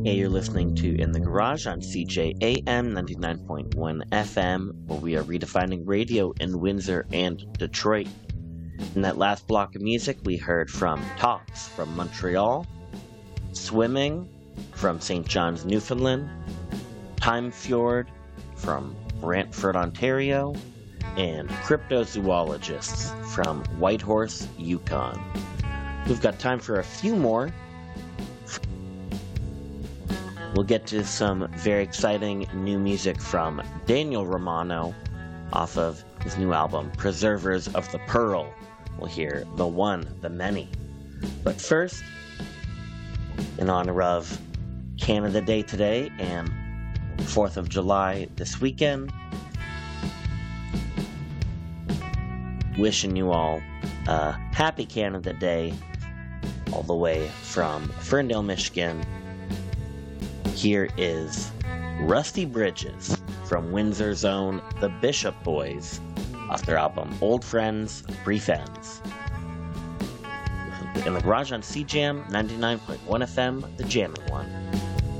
Hey, you're listening to In the Garage on CJAM 99.1 FM, where we are redefining radio in Windsor and Detroit. In that last block of music, we heard from Talks from Montreal, Swimming from St. John's, Newfoundland, Time Fjord from Brantford, Ontario, and Cryptozoologists from Whitehorse, Yukon. We've got time for a few more. We'll get to some very exciting new music from Daniel Romano off of his new album, Preservers of the Pearl. We'll hear The One, The Many. But first, in honor of Canada Day today and 4th of July this weekend, wishing you all a happy Canada Day all the way from Ferndale, Michigan. Here is Rusty Bridges from Windsor's own The Bishop Boys off their album Old Friends, Brief Ends. In the Garage on CJAM 99.1 FM, the jamming one.